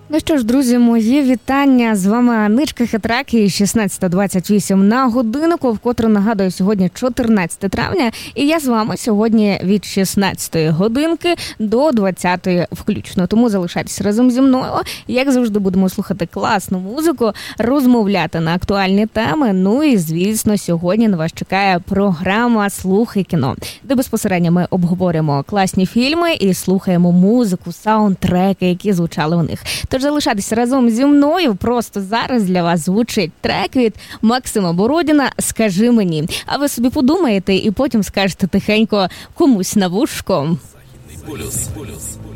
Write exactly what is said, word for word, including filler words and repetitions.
Ну що ж, друзі, мої вітання. З вами Аничка Хитраки, шістнадцята двадцять вісім на годиннику, вкотре нагадую, сьогодні чотирнадцяте травня, і я з вами сьогодні від шістнадцятої годинки до двадцятої включно. Тому залишайтесь разом зі мною. Як завжди, будемо слухати класну музику, розмовляти на актуальні теми. Ну і, звісно, сьогодні на вас чекає програма «Слухай кіно», де безпосередньо ми обговорюємо класні фільми і слухаємо музику, саундтреки, які звучали у них. Тож залишайтеся разом зі мною, просто зараз для вас звучить трек від Максима Бородіна «Скажи мені». А ви собі подумаєте і потім скажете тихенько комусь на вушко. Полюс, полюс.